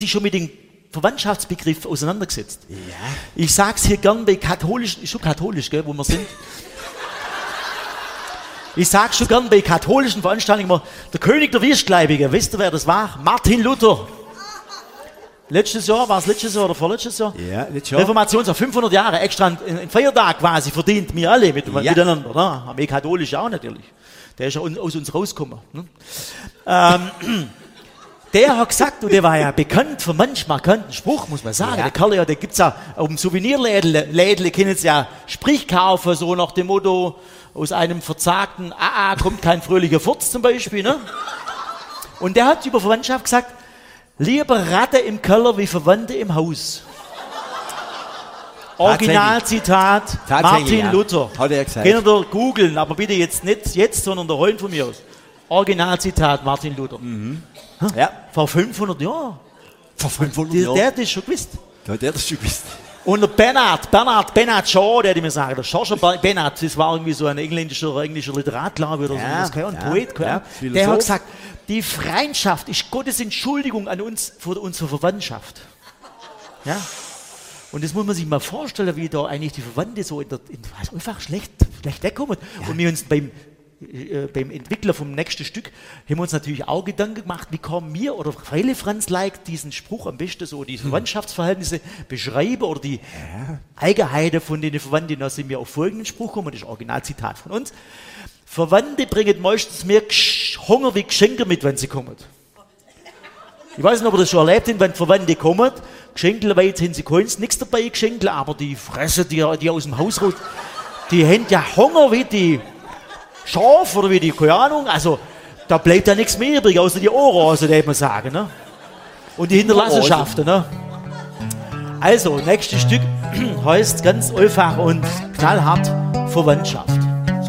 sich schon mit dem Verwandtschaftsbegriff auseinandergesetzt. Ja. Ich sag's hier gern bei katholischen, ist schon katholisch, gell, wo wir sind. Ich sag's schon gern bei katholischen Veranstaltungen immer, der König der Wirstgläubigen, wisst ihr, wer das war? Martin Luther. Letztes Jahr, war es letztes Jahr oder vorletztes Jahr? Ja, letztes Jahr. Reformationsjahr, 500 Jahre, extra ein Feiertag quasi verdient, wir alle miteinander, oder? Aber katholisch auch natürlich. Der ist ja aus uns rausgekommen. Ne? Der hat gesagt, und der war ja bekannt für manch markanten Spruch, muss man sagen. Der Kerl, ja, der gibt's ja auf dem Souvenirlädle, kennen Sie ja, Sprich kaufen, so nach dem Motto, aus einem verzagten AA kommt kein fröhlicher Furz zum Beispiel. Ne? Und der hat über Verwandtschaft gesagt, lieber Ratte im Keller wie Verwandte im Haus. Originalzitat Martin Luther. Hat er gesagt. Könnt ihr googeln, aber bitte jetzt nicht jetzt, sondern der Freund von mir aus. Originalzitat Martin Luther. Mhm. Ja. Vor 500 Jahren. Vor 500 Jahren? Der hat das schon gewusst. Der hat das schon gewusst. Und der Bernard Shaw, der hat mir gesagt, der Shawsha Bernard, das war irgendwie so ein englischer Literat, glaube ich, oder so, ein Poet, der hat gesagt, die Freundschaft ist Gottes Entschuldigung an uns für unsere Verwandtschaft. Ja? Und das muss man sich mal vorstellen, wie da eigentlich die Verwandte so einfach schlecht wegkommen. Ja. Und wir uns beim Entwickler vom nächsten Stück haben wir uns natürlich auch Gedanken gemacht, wie kommen wir oder Freile Franz diesen Spruch am besten so die Verwandtschaftsverhältnisse beschreiben oder die Eigenheiten von den Verwandten. Da sind wir auf folgenden Spruch gekommen, das ist ein Originalzitat von uns. Verwandte bringen meistens mehr Hunger wie Geschenke mit, wenn sie kommen. Ich weiß nicht, ob ihr das schon erlebt habt, wenn Verwandte kommen, Geschenkelweise haben sie keins, nichts dabei Geschenkel, aber die fressen die aus dem Haus raus, die haben ja Hunger wie die Schaf oder wie die, keine Ahnung, also da bleibt ja nichts mehr übrig, außer die Ohren, also da hätte man sagen, ne? Und die Hinterlassenschaften, ne? Also, nächstes Stück heißt ganz einfach und knallhart Verwandtschaft.